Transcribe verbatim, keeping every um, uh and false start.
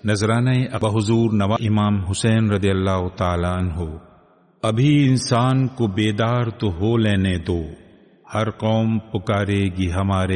नजराना अबा हुजूर नवा इमाम हुसैन रदियल्लाहु ताला अन्हु। अभी इंसान को बेदार तो हो लेने दो, हर कौम पुकारेगी हमारे